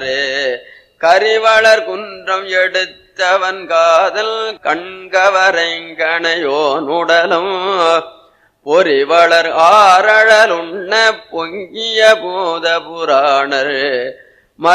கரிவளர் குன்றம் எடுத்தவன் காதல் கண்கவரைங்கணையோனுடலும் பொறிவளர் ஆரழலுண்ண பொங்கிய பூத புராணர்